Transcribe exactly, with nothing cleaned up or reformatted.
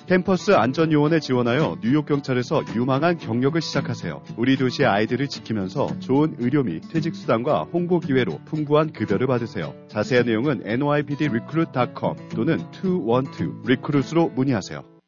캠퍼스 안전요원에 지원하여 뉴욕 경찰에서 유망한 경력을 시작하세요. 우리 도시의 아이들을 지키면서 좋은 의료 및 퇴직수당과 홍보 기회로 풍부한 급여를 받으세요. 자세한 내용은 엔 와이 피 디 리크루트 닷 컴 또는 이일이 리크루트로 문의하세요.